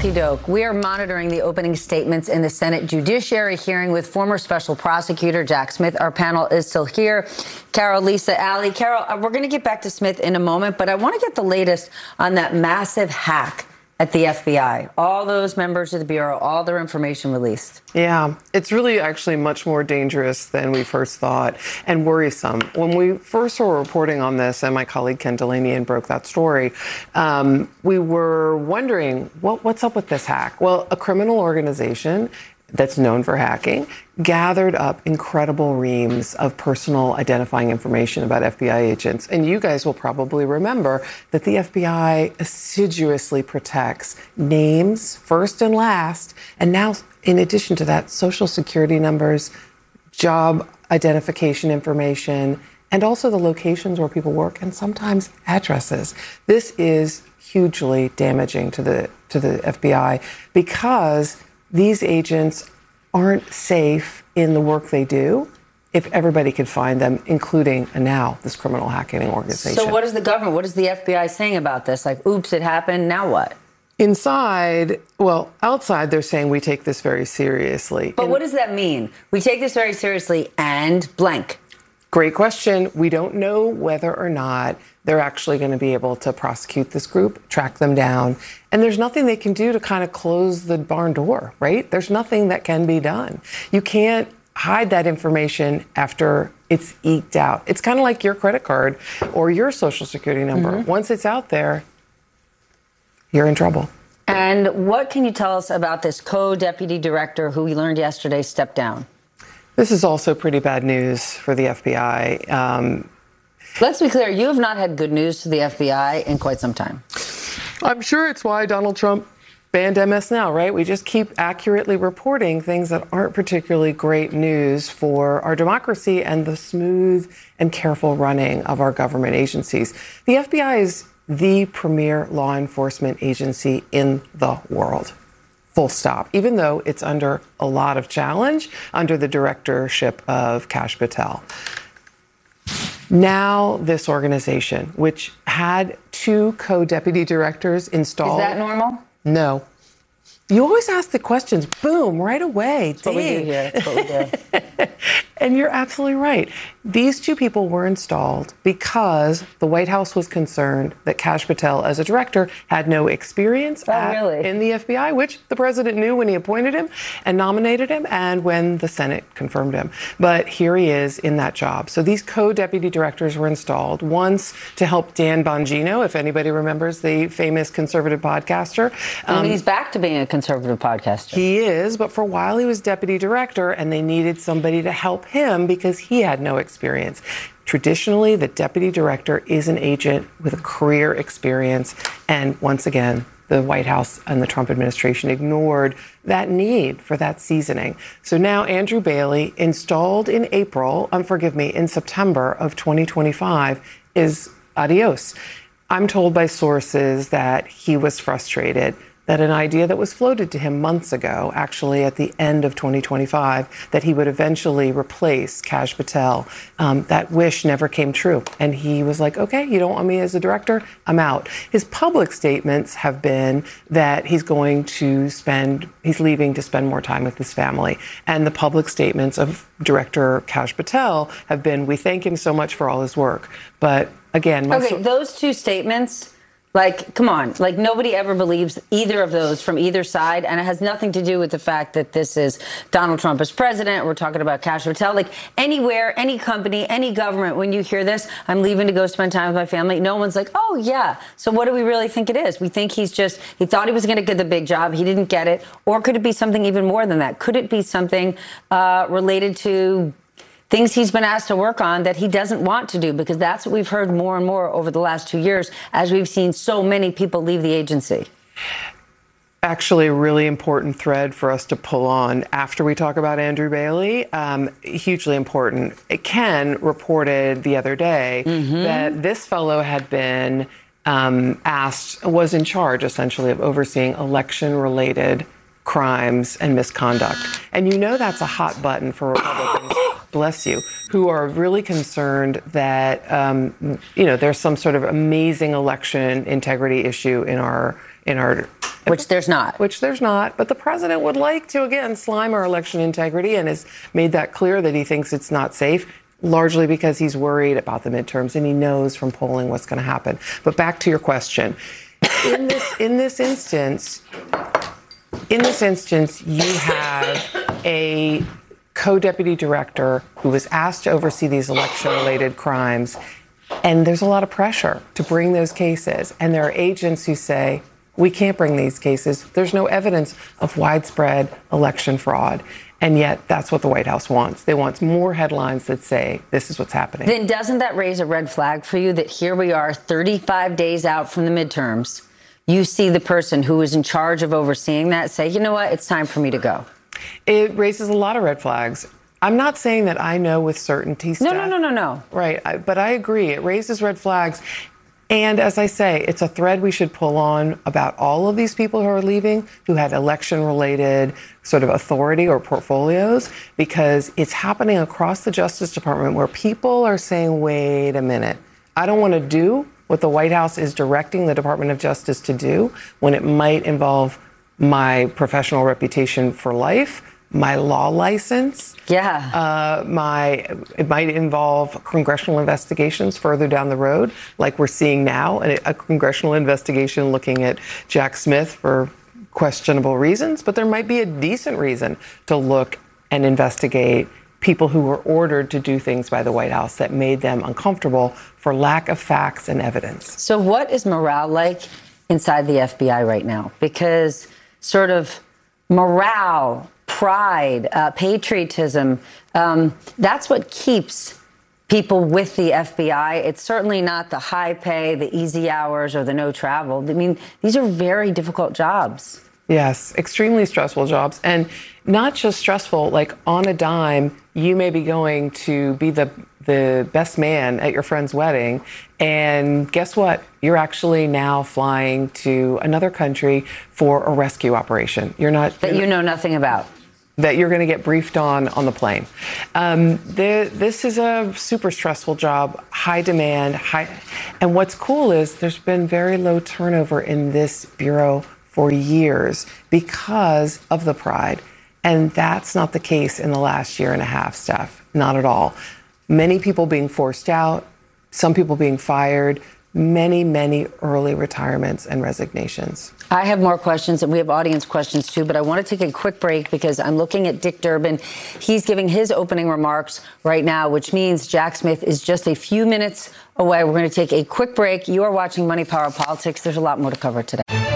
Okie doke. We are monitoring the opening statements in the Senate Judiciary hearing with former special prosecutor Jack Smith. Our panel is still here. Carol, Lisa, Allie. Carol, we're going to get back to Smith in a moment, but I want to get the latest on that massive hack at the FBI. All those members of the Bureau, all their information released. Yeah, it's really actually much more dangerous than we first thought and worrisome. When we first were reporting on this, and my colleague Ken Delanian broke that story, we were wondering, what's up with this hack? Well, a criminal organization that's known for hacking gathered up incredible reams of personal identifying information about FBI agents. And you guys will probably remember that the FBI assiduously protects names first and last. And now, in addition to that, social security numbers, job identification information, and also the locations where people work, and sometimes addresses. This is hugely damaging to the FBI because these agents aren't safe in the work they do if everybody could find them, including now this criminal hacking organization. So what is the government, what is the FBI saying about this? Like, oops, it happened, now what? Outside, they're saying we take this very seriously. But what does that mean? We take this very seriously and blank. Great question. We don't know whether or not they're actually going to be able to prosecute this group, track them down. And there's nothing they can do to kind of close the barn door, right? There's nothing that can be done. You can't hide that information after it's eked out. It's kind of like your credit card or your social security number. Mm-hmm. Once it's out there, you're in trouble. And what can you tell us about this co-deputy director who we learned yesterday stepped down? This is also pretty bad news for the FBI. Let's be clear, you have not had good news to the FBI in quite some time. I'm sure it's why Donald Trump banned MS Now, right? We just keep accurately reporting things that aren't particularly great news for our democracy and the smooth and careful running of our government agencies. The FBI is the premier law enforcement agency in the world. Full stop, even though it's under a lot of challenge under the directorship of Kash Patel. Now this organization, which had 2 co-deputy directors installed. Is that normal? No. You always ask the questions, boom, right away. That's what we do here. That's what we do. And you're absolutely right. These 2 people were installed because the White House was concerned that Kash Patel, as a director, had no experience in the FBI, which the president knew when he appointed him and nominated him and when the Senate confirmed him. But here he is in that job. So these co-deputy directors were installed, once to help Dan Bongino, if anybody remembers, the famous conservative podcaster. And he's back to being a conservative podcaster. He is, but for a while he was deputy director, and they needed somebody to help him because he had no experience. Traditionally, the deputy director is an agent with a career experience. And once again, the White House and the Trump administration ignored that need for that seasoning. So now Andrew Bailey, installed in in September of 2025, is adios. I'm told by sources that he was frustrated that an idea that was floated to him months ago, actually at the end of 2025, that he would eventually replace Kash Patel, that wish never came true. And he was like, okay, you don't want me as a director? I'm out. His public statements have been that he's leaving to spend more time with his family. And the public statements of Director Kash Patel have been, we thank him so much for all his work. But again, those 2 statements, like, come on, like nobody ever believes either of those from either side. And it has nothing to do with the fact that this is Donald Trump as president. We're talking about Kash Patel. Like anywhere, any company, any government, when you hear this, I'm leaving to go spend time with my family. No one's like, oh, yeah. So what do we really think it is? We think he thought he was going to get the big job. He didn't get it. Or could it be something even more than that? Could it be something related to things he's been asked to work on that he doesn't want to do? Because that's what we've heard more and more over the last 2 years as we've seen so many people leave the agency. Actually, a really important thread for us to pull on after we talk about Andrew Bailey. Hugely important. Ken reported the other day that this fellow had been was in charge, essentially, of overseeing election-related crimes and misconduct. And that's a hot button for Republicans, bless you, who are really concerned that, there's some sort of amazing election integrity issue in our which there's not. But the president would like to, again, slime our election integrity and has made that clear that he thinks it's not safe, largely because he's worried about the midterms and he knows from polling what's going to happen. But back to your question. In this instance, you have a co-deputy director who was asked to oversee these election-related crimes, and there's a lot of pressure to bring those cases. And there are agents who say, we can't bring these cases. There's no evidence of widespread election fraud. And yet that's what the White House wants. They want more headlines that say this is what's happening. Then doesn't that raise a red flag for you that here we are 35 days out from the midterms? You see the person who is in charge of overseeing that say, you know what, it's time for me to go. It raises a lot of red flags. I'm not saying that I know with certainty stuff. No. Right. But I agree. It raises red flags. And as I say, it's a thread we should pull on about all of these people who are leaving, who had election-related sort of authority or portfolios, because it's happening across the Justice Department where people are saying, wait a minute, I don't want to do what the White House is directing the Department of Justice to do when it might involve my professional reputation for life, my law license. Yeah. It might involve congressional investigations further down the road, like we're seeing now, a congressional investigation looking at Jack Smith for questionable reasons, but there might be a decent reason to look and investigate people who were ordered to do things by the White House that made them uncomfortable for lack of facts and evidence. So what is morale like inside the FBI right now? Because sort of morale, pride, patriotism, that's what keeps people with the FBI. It's certainly not the high pay, the easy hours, or the no travel. I mean, these are very difficult jobs. Yes, extremely stressful jobs. And not just stressful, like on a dime, you may be going to be the best man at your friend's wedding. And guess what? You're actually now flying to another country for a rescue operation. You know nothing about. That you're going to get briefed on the plane. This is a super stressful job, high demand, and what's cool is there's been very low turnover in this bureau for years because of the pride. And that's not the case in the last year and a half, Steph. Not at all. Many people being forced out, some people being fired, many early retirements and resignations. I have more questions, and we have audience questions too, but I want to take a quick break because I'm looking at Dick Durbin. He's giving his opening remarks right now, which means Jack Smith is just a few minutes away. We're going to take a quick break. You are watching Money, Power, Politics. There's a lot more to cover today.